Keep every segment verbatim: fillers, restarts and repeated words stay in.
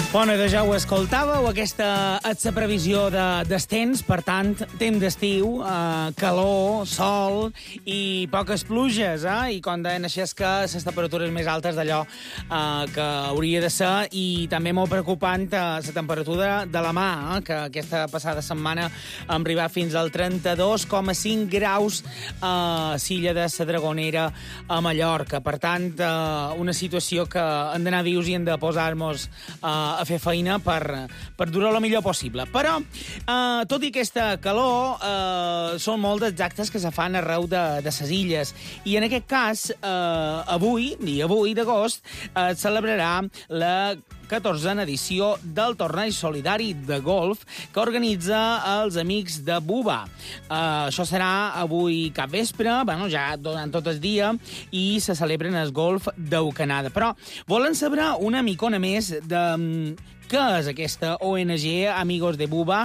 Bueno, de ja ho escoltàveu, aquesta és la previsió d'estens, per tant, temps d'estiu, eh, calor, sol i poques pluges, eh? I com deien així és que les temperatures més altes d'allò eh, que hauria de ser, i també molt preocupant eh, la temperatura de la mà, eh? Que aquesta passada setmana hem arribat fins al trenta-dos coma cinc graus a Silla de la Dragonera a Mallorca. Per tant, eh, una situació que hem d'anar vius i hem de posar-nos eh, a fer feina per, per durar el millor possible. Però, eh, tot i aquesta calor, eh, són molts dels actes que se fan arreu de, de ses illes. I en aquest cas, eh, avui, dia vuit d'agost, eh, celebrarà la catorzena edició del torneig solidari de golf que organitza els amics de Buba. Uh, això serà avui cap vespre, bueno, ja durant tot el dia, i se celebra en el golf d'Eucanada. Però volen saber una micona més de què és aquesta O N G Amigos de Buba,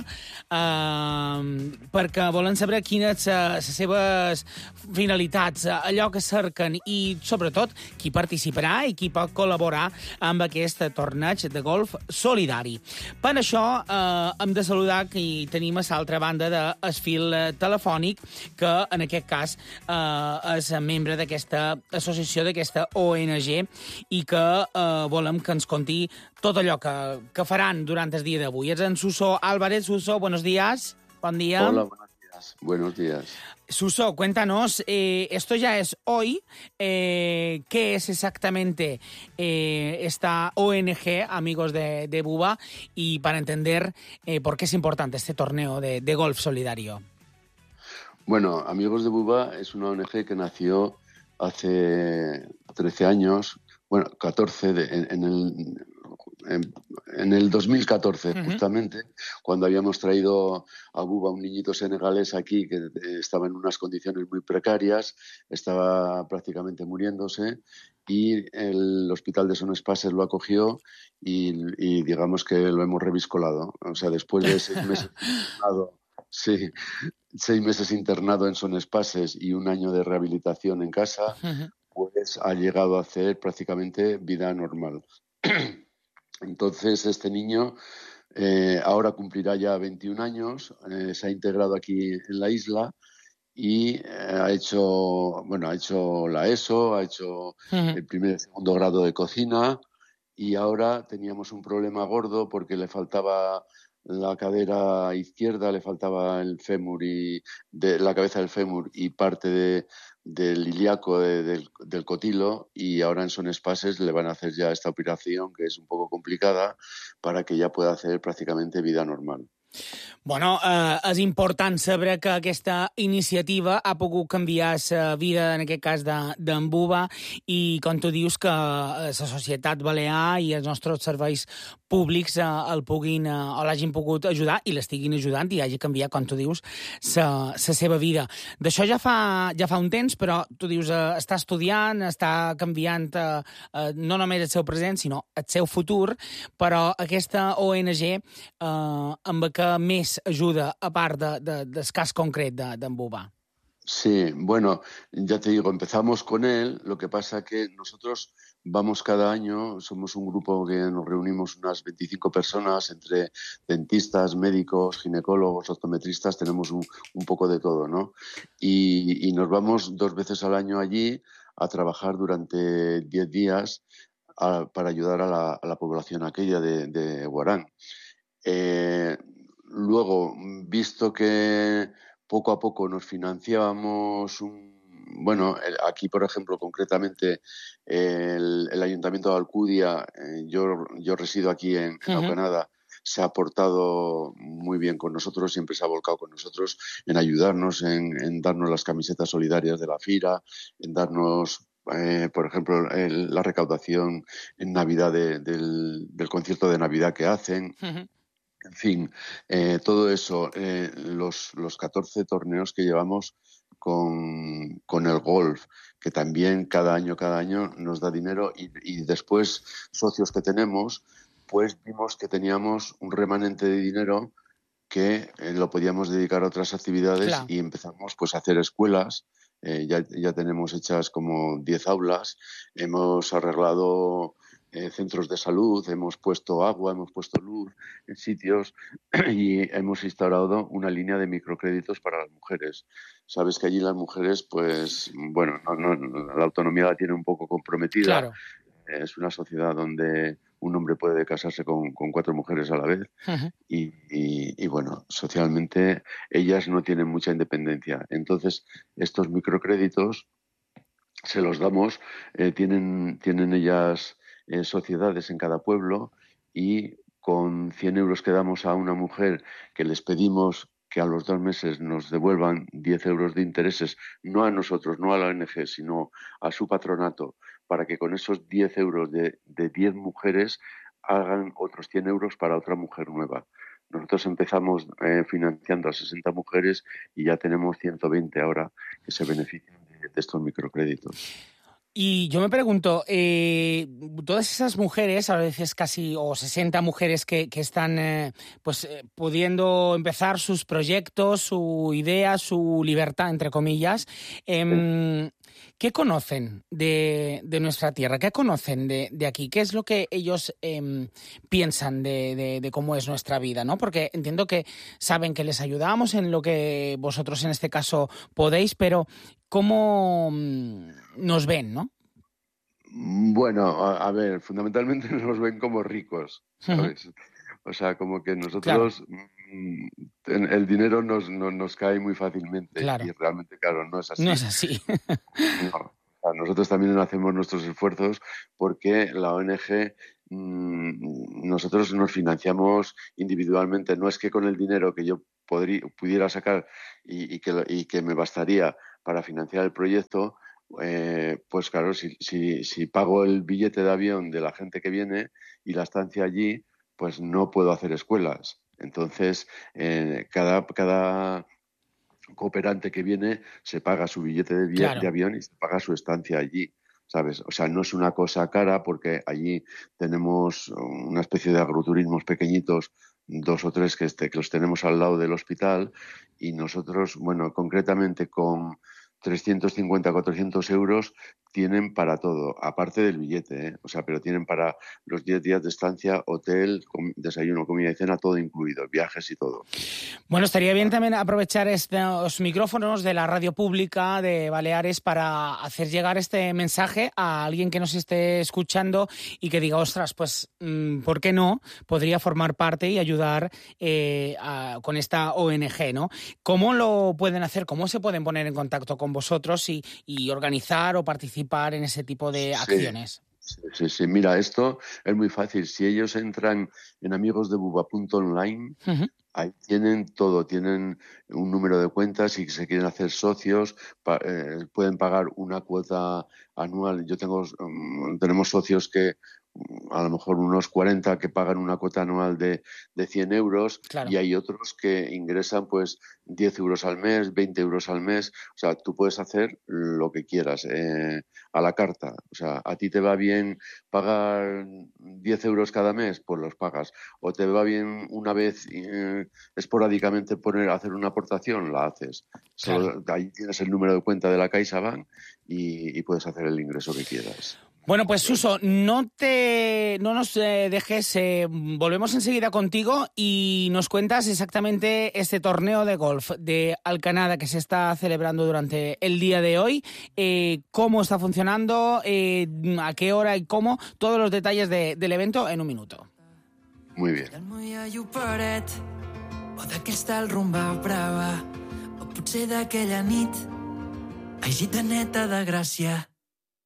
uh, perquè volen saber quines són les seves finalitats, allò que cerquen i, sobretot, qui participarà i qui pot col·laborar amb aquest torneig de golf solidari. Per això eh, hem de saludar que tenim a l'altra banda del fil telefònic, que en aquest cas eh, és membre d'aquesta associació, d'aquesta O N G, i que eh, volem que ens conti tot allò que, que faran durant el dia d'avui. És en Suso Álvarez. Suso, buenos días. Bon dia. Hola, buenos días. Buenos días. Suso, cuéntanos, eh, esto ya es hoy, eh, ¿qué es exactamente eh, esta O N G, Amigos de, de Buba, y para entender eh, por qué es importante este torneo de, de golf solidario? Bueno, Amigos de Buba es una O N G que nació hace trece años, bueno, catorce, de, en, en el... En, en el dos mil catorce, uh-huh. justamente, cuando habíamos traído a Buba, un niñito senegalés aquí que estaba en unas condiciones muy precarias, estaba prácticamente muriéndose, y el hospital de Son Espases lo acogió y, y digamos que lo hemos reviscolado. O sea, después de seis meses internado, sí, seis meses internado en Son Espases y un año de rehabilitación en casa, uh-huh. pues ha llegado a hacer prácticamente vida normal. Entonces, este niño eh, ahora cumplirá ya veintiún años, eh, se ha integrado aquí en la isla y eh, ha hecho, bueno, ha hecho la ESO, ha hecho uh-huh. el primer y segundo grado de cocina, y ahora teníamos un problema gordo porque le faltaba la cadera izquierda, le faltaba el fémur y de la cabeza del fémur y parte de del ilíaco de, del, del cotilo, y ahora en Son Espases le van a hacer ya esta operación que es un poco complicada para que ya pueda hacer prácticamente vida normal. Bueno, eh, és important saber que aquesta iniciativa ha pogut canviar la vida, en aquest cas, d'en de, Buba, i com tu dius que la societat balear i els nostres serveis públics eh, el puguin eh, o l'hagin pogut ajudar i l'estiguin ajudant i hagi canviat, com tu dius, la seva vida. D'això ja fa, ja fa un temps, però tu dius, eh, està estudiant, està canviant eh, eh, no només el seu present, sinó el seu futur, però aquesta O N G eh, amb que més ayuda, aparte de, de, del caso concreto de, de Buba? Sí, bueno, ya te digo, empezamos con él, lo que pasa que nosotros vamos cada año, somos un grupo que nos reunimos unas veinticinco personas, entre dentistas, médicos, ginecólogos, optometristas, tenemos un, un poco de todo, ¿no? Y, y nos vamos dos veces al año allí a trabajar durante diez días a, para ayudar a la, a la población aquella de, de Huarán. Eh, Luego, visto que poco a poco nos financiábamos, un, bueno, aquí, por ejemplo, concretamente, el, el Ayuntamiento de Alcudia, eh, yo, yo resido aquí en, en Eucanada, uh-huh. se ha portado muy bien con nosotros, siempre se ha volcado con nosotros en ayudarnos, en, en darnos las camisetas solidarias de la Fira, en darnos... Eh, por ejemplo, el, la recaudación en Navidad de, del, del concierto de Navidad que hacen. Uh-huh. En fin, eh, todo eso, eh, los, los catorce torneos que llevamos con, con el golf, que también cada año, cada año nos da dinero, y, y después socios que tenemos, pues vimos que teníamos un remanente de dinero que eh, lo podíamos dedicar a otras actividades. Claro. Y empezamos pues a hacer escuelas. Eh, ya, ya tenemos hechas como diez aulas, hemos arreglado eh, centros de salud, hemos puesto agua, hemos puesto luz en sitios y hemos instaurado una línea de microcréditos para las mujeres. Sabes que allí las mujeres, pues, bueno, no, no, la autonomía la tienen un poco comprometida. Claro. Es una sociedad donde un hombre puede casarse con, con cuatro mujeres a la vez. Uh-huh. y, y, y, bueno, socialmente ellas no tienen mucha independencia. Entonces, estos microcréditos se los damos, eh, tienen, tienen ellas eh, sociedades en cada pueblo y con cien euros que damos a una mujer que les pedimos que a los dos meses nos devuelvan diez euros de intereses, no a nosotros, no a la O N G, sino a su patronato, para que con esos diez euros de, de diez mujeres hagan otros cien euros para otra mujer nueva. Nosotros empezamos eh, financiando a sesenta mujeres y ya tenemos ciento veinte ahora que se benefician de, de estos microcréditos. Y yo me pregunto, eh, todas esas mujeres, a veces casi o sesenta mujeres que, que están eh, pues eh, pudiendo empezar sus proyectos, su idea, su libertad, entre comillas, eh, ¿qué conocen de, de nuestra tierra? ¿Qué conocen de, de aquí? ¿Qué es lo que ellos eh, piensan de, de, de cómo es nuestra vida, ¿no? Porque entiendo que saben que les ayudamos en lo que vosotros en este caso podéis, pero ¿cómo nos ven, no? Bueno, a, a ver, fundamentalmente nos ven como ricos, ¿sabes? Uh-huh. O sea, como que nosotros claro. el dinero nos, no, nos cae muy fácilmente claro. Y realmente, claro, no es así. No es así. No. O sea, nosotros también hacemos nuestros esfuerzos porque la O N G, mmm, nosotros nos financiamos individualmente. No es que con el dinero que yo podría, pudiera sacar y, y, que, y que me bastaría para financiar el proyecto, Eh, pues claro, si, si, si pago el billete de avión de la gente que viene y la estancia allí, pues no puedo hacer escuelas. Entonces, eh, cada, cada cooperante que viene se paga su billete de, claro. de avión y se paga su estancia allí, ¿sabes? O sea, no es una cosa cara porque allí tenemos una especie de agroturismos pequeñitos, dos o tres que, este, que los tenemos al lado del hospital y nosotros, bueno, concretamente con trescientos cincuenta, cuatrocientos euros tienen para todo, aparte del billete, ¿eh? O sea, pero tienen para los diez días de estancia, hotel, com- desayuno, comida y cena, todo incluido, viajes y todo. Bueno, estaría bien también aprovechar estos micrófonos de la radio pública de Baleares para hacer llegar este mensaje a alguien que nos esté escuchando y que diga, ostras, pues, ¿por qué no? Podría formar parte y ayudar eh, a, con esta O N G, ¿no? ¿Cómo lo pueden hacer? ¿Cómo se pueden poner en contacto con vosotros y, y organizar o participar en ese tipo de acciones? Sí, sí, sí. Mira, esto es muy fácil. Si ellos entran en amigos de buba punto online, uh-huh. Ahí tienen todo. Tienen un número de cuentas y si se quieren hacer socios, pa- eh, pueden pagar una cuota anual. Yo tengo, um, tenemos socios que a lo mejor unos cuarenta que pagan una cuota anual de, de cien euros claro. Y hay otros que ingresan pues diez euros al mes, veinte euros al mes. O sea, tú puedes hacer lo que quieras eh, a la carta. O sea, a ti te va bien pagar diez euros cada mes, pues los pagas. O te va bien una vez eh, esporádicamente poner, hacer una aportación, la haces. Claro. Solo, ahí tienes el número de cuenta de la CaixaBank y, y puedes hacer el ingreso que quieras. Bueno, pues Suso, no te, no nos eh, dejes, eh, volvemos enseguida contigo y nos cuentas exactamente este torneo de golf de Alcanada que se está celebrando durante el día de hoy, eh, cómo está funcionando, eh, a qué hora y cómo, todos los detalles de, del evento en un minuto. Muy bien. O d'aquesta el rumba brava, o potser d'aquella nit, ai, gitaneta de Gràcia.